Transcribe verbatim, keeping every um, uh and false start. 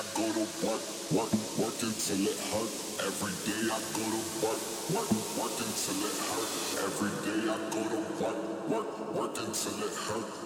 go to work, work, work until it hurt. Every day I go to work, work, work until it hurt. Every day I go to work, work, work until it hurt.